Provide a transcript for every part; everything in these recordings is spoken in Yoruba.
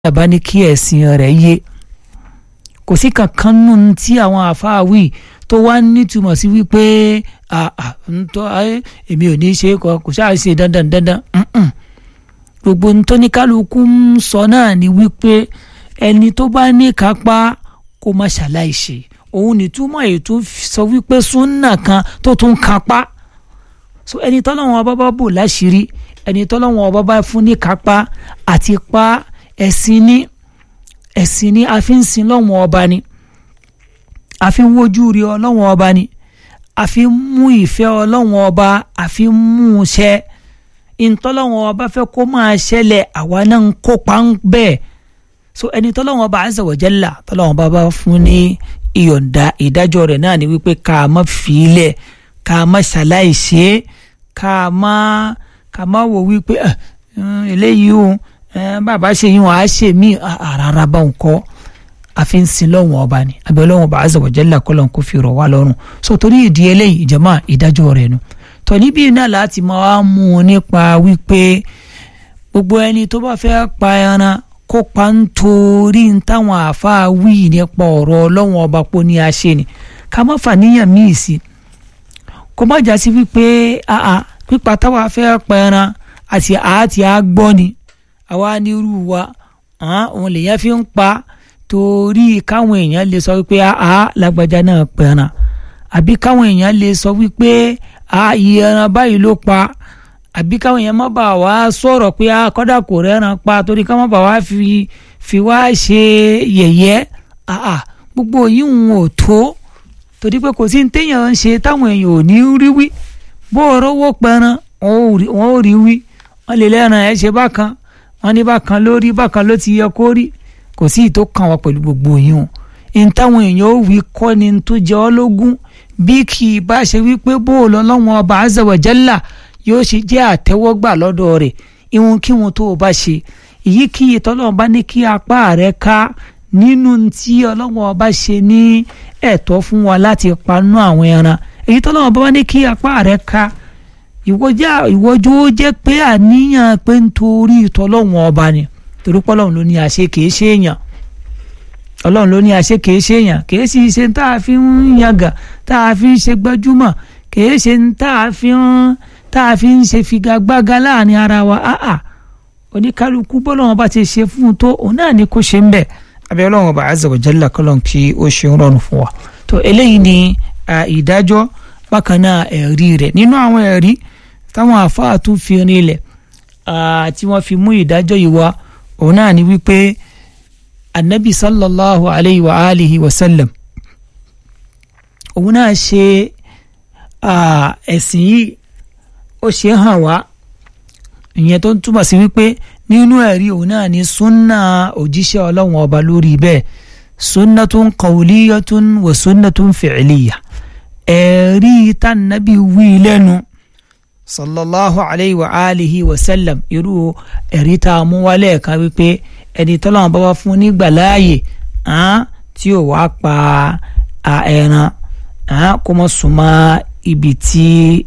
bá ní kí ẹ̀sìn rẹ̀ yé kò sí kankan nù tí àwọn àfáàwì tó wá nítumọ̀ sí wípé èmi ò ní ṣe kò ṣáà ṣe dandan gbogbo tó ní kálukú ń sọ náà ni wípé ẹni tó bá ní kápá kó má ṣàláìṣe òun nìtúmọ̀ ètò sọ wípé súnà kan tó tún kápá so ẹni tọ́lọ́wọ́n ọba bá bò láṣìírí ẹni tọ́lọ́wọ́n ọba bá fún ní kápá àti pa ẹ̀sìn ní a fi ń sin lọ́wọ́n ọba ni a fi ń wojú rí ọlọ́wọ́n ọba ni a fi ń mú ìfẹ́ ọlọ́wọ́n ọba a fi ń mú un ṣẹ ìtọ́lọ́wọ́n ọba fẹ́ kó máa ṣẹlẹ̀ àwa náà ń kópa ń bẹ́ẹ̀ so ẹni tọ́lọ́wọ́n ọba azza wa jalla tọ́lọ́wọ́n ọba bá fún ní ìyọ̀ǹda ìdájọ́ rẹ̀ náà ni wípé ká má fi ilẹ̀ ká má ṣàláìṣe ká má wò wípé eléyìí o bàbá ṣe yín wọn á ṣe mí àràrà bá ń kọ́ àfi ń sin lọ́wọ́n ọba ni abẹ́ lọ́wọ́n ọba azza wa jalla kọ́lọ́n kó fi rọ̀ wá lọ́rùn so torí ìdí eléyìí ìjàmá ìdájọ́ rẹ̀ nu tọ́ níbí náà láti máa mú un nípa wípé gbogbo ẹni tó bá fẹ́ pa ẹran kó pa ń torí ń táwọn àáfàá wí nípa ọ̀rọ̀ ọlọ́wọ́n ọba pọ̀ ní àṣẹ ni ká má fàníyàn míì sí kó má jà sí wípé pípa táwa fẹ́ pa ẹran àti àgbọ́ ni àwa nírú wa òun lèyàn fi ń pa torí káwọn èèyàn lè sọ wípé lágbájá náà pẹ̀ràn àbí káwọn èèyàn lè sọ wípé iye ẹran báyìí ló pa àbí káwọn èèyàn má bàa wá sọ̀rọ̀ pé kọ́dà kò rẹ́ran pa torí ká má bàa wá fi wá ṣe yẹ̀yẹ́ gbogbo yìí ń ò tó torí pé kò sí ní téèyàn ń ṣe táwọn èèyàn ò ní rí wí bó rówó pẹ̀ràn wọn ò rí wí wọn lè lẹ́ran ẹ̀ ṣe bákan wọn ní bákan lórí bákan ló ti yẹ kó rí kò sí ìtò kan wá pẹ̀lú gbogbo yìí o n táwọn èèyàn ó wí kọ́ ni tó jẹ́ ọ́ lógún bí kì í bá ṣe wípé bóòlù ọlọ́wọ́n ọba azza wa jalla yóò ṣe jẹ́ àtẹ́wọ́gbà lọ́dọ̀ rẹ̀ ìwọ̀n kí wọn tó o bá ṣe èyí kí ìtọ́lọ́wọ́n bá ní kí apá rẹ̀ ká nínú tí ọlọ́wọ́n ọba ṣe ní ẹ̀tọ́ fún wa láti panú àwọn ẹran èyí tọ́lọ́wọ́n bá ní kí apá rẹ̀ ká ìwọ́jú ó jẹ́ pé àníyàn pé nítorí ìtọ́lọ́wọ́n ọba ni torí pé Ọlọ́run ló ní àṣẹ kìí ṣe èèyàn Ọlọ́run ló ní àṣẹ kìí ṣe èèyàn kìí sì ṣe tá a fi ń yàgà tá a fi ń ṣe gbajúmọ̀ kìí ṣe tá a fi ń ṣe figagbága láàrin ara wa oníkálukú bọ́lọ́wọ́n bá ti ṣe fún un tó òun náà ni kò ṣe ń bẹ̀ abẹ́ Ọlọ́run ọba azza wa jalla kọ́lọ́n kí ó ṣe ń rọrùn fún wa tó eléyìí ni ìdájọ́ bákan náà ẹ̀rí rẹ̀ nínú àwọn ẹ̀rí táwọn àfáà tún fi rinlẹ̀ tí wọ́n fi mú ìdájọ́ yìí wá òun náà ni wípé anabi sallallahu alayhi wa alihi wa sallam òun náà ṣe ẹ̀sìn yìí ó ṣe hàn wá ìyẹn tó ń túmọ̀ sí wípé nínú ẹ̀rí òun náà ni súnà òjíṣẹ́ ọlọ́run ọba lórí bẹ́ẹ̀ sunnatun qawliyatun wa sunnatun fi'liyah ẹ̀rí tànàbí wí lẹ́nu sallallahu alayhi wa alihi wa sallam irú ẹ̀rí tá a mú wálé ẹ̀ka wípé ẹni tọ́lọ́wọ́n bá wá fún nígbà láàyè tí ò wá pa ẹran kó mọ́ súnmọ́ ibi tí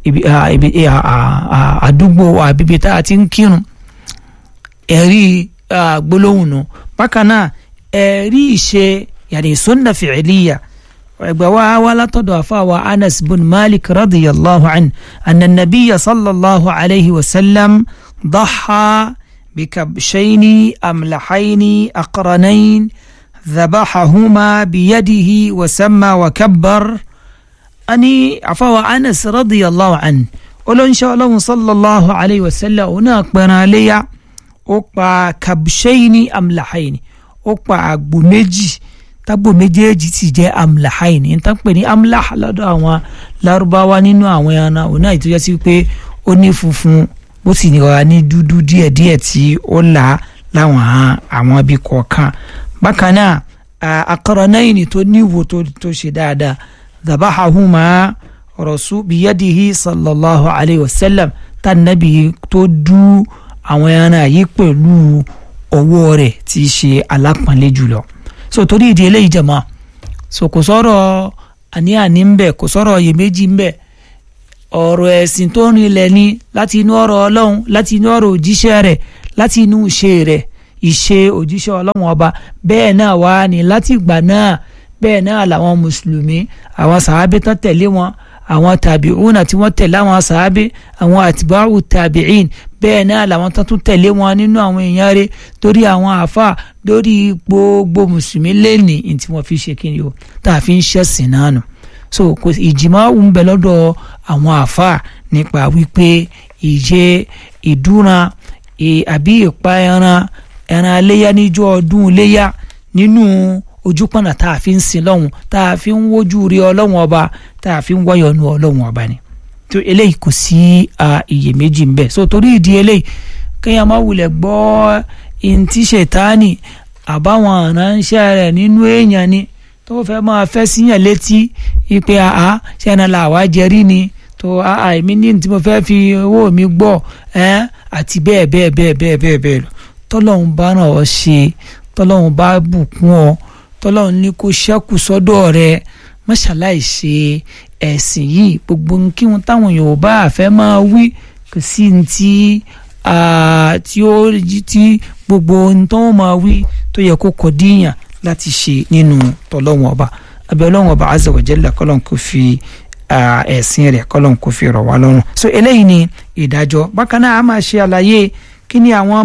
àdúgbò àbíbi tá a ti ń kírun ẹ̀rí gbólóhùn nù bákan náà ẹ̀rí ìṣe yàní sunna fi'liya ولا تدع فاوى أنس بن مالك رضي الله عنه أن النبي صلى الله عليه وسلم ضحى بكبشين أملحين أقرنين ذبحهما بيده وسمى وكبر أني عفوا أنس رضي الله عنه ولو إن شاء الله صلى الله عليه وسلم هناك بنا لي أقبع كبشين أملحين أقبع بمجي tágbò méjèèjì sì jẹ́ amlahain ní tán pè ní amlah lọ́dọ̀ àwọn lárúbáwá nínú àwọn ẹran òun náà ìtọ́jọ́ sí pé ó ní funfun bó sì ní ọ̀rá ní dúdú díẹ̀díẹ̀ tí ó là láwọn àwọn ibi kọ̀ọ̀kan bákan náà aqranayn tó níwò tó ṣe dáadáa dhabahahuma rasul biyadihi sallallahu alayhi wa sallam tànàbí tó dú àwọn ẹran yìí pẹ̀lú ọwọ́ rẹ̀ tí í ṣe alápọ̀nlé jùlọ so torí ìdí eléyìí jẹ̀mọ́ so kò sọ̀rọ̀ àní-àní ń bẹ kò sọ̀rọ̀ iyèméjì ń bẹ ọ̀rọ̀ ẹ̀sìn tó rinlẹ̀ ni láti inú ọ̀rọ̀ Ọlọ́run láti inú ọ̀rọ̀ òjíṣẹ́ rẹ̀ láti inú ìṣe rẹ̀ ìṣe òjíṣẹ́ ọlọ́run ọba bẹ́ẹ̀ náà wá ní láti ìgbà náà bẹ́ẹ̀ náà làwọn mùsùlùmí àwọn sàábé tán tẹ̀lé wọn àwọn tàbíùn tí wọ́n tẹ̀lé àwọn sàábé àwọn àtibáwù tàbíìn bẹ́ẹ̀ náà làwọn tán tún tẹ̀lé wọn nínú àwọn èèyàn rẹ̀ torí àwọn àáfà lórí gbogbo mùsùlùmí lẹ́nìí ní tí wọ́n fi ṣe kí ni o tá a fi ń ṣẹ̀sìn náà nù so kò ìjìmọ̀ ń bẹ lọ́dọ̀ àwọn àáfà nípa wípé ìjẹ ìdúran àbí ìpa ẹran aléyá níjọ́ ọdún iléyá nínú ojúpọ̀nà tá a fi ń sin lọ́hùn tá a fi ń wojú rí ọlọ́hun ọba tá a fi ń wáyọ̀nù ọlọ́hun ọba ni tó eléyìí kò sí iyèméjì ń bẹ so torí ìdí eléyìí kéèyàn má wulẹ̀ gbọ́ ìntí ṣètáàní àbáwọn aránṣẹ́ rẹ̀ nínú èèyàn ni tó fẹ́ máa fẹ́ síyàn létí ipe ṣé ẹran làwa jẹrí ni tó èmi ní tí mo fẹ́ fi owó mi gbọ́ àti bẹ́ẹ̀ bẹ́ẹ̀ bẹ́ẹ̀ bẹ́ẹ̀ bẹ́ẹ̀ bẹ́ẹ̀ lọ tọ́lọ́hun bá ràn ọ́ ṣe tọ́lọ́hun bá bùkún ọ tọ́lọ́hun ní kó ṣẹ́kù sọ́dọ̀ rẹ mọ́ṣáláì ṣe ẹ̀sìn yìí gbogbo kí wọn táwọn Yorùbá àfẹ́ máa wí kò sí tí gbogbo ohun tó máa wí tó yẹ kó kọ díyàn láti ṣe nínú tọ́lọ́hun ọba abẹ́ Ọlọ́hun ọba azza wa jalla kọ́lọ́hun kò fi ẹ̀sìn rẹ̀ kọ́lọ́hun kò fi rọ̀ wá lọ́rùn so eléyìí ni ìdájọ́ bákan náà a máa ṣe àlàyé kí ni àwọn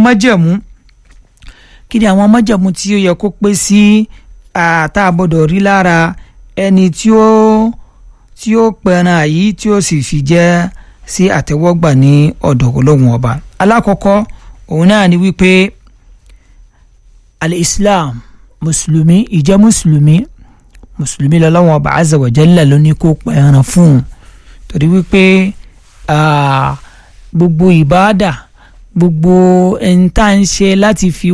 májẹ̀mú tí ó yẹ kó pé sí tá a gbọ́dọ̀ rí lára ẹni tí ó pẹran yìí tí ó sì fi jẹ́ sí àtẹ́wọ́gbà ní ọ̀dọ̀ Ọlọ́hun ọba alákọ̀ọ́kọ́ òun náà ni wípé al-Islam mùsùlùmí ìjẹ́ mùsùlùmí lọ́lọ́hun ọba azza wa jalla ló ní kó pẹran fún un torí wípé gbogbo ìbáàdà gbogbo ẹni tá à ń ṣe láti fi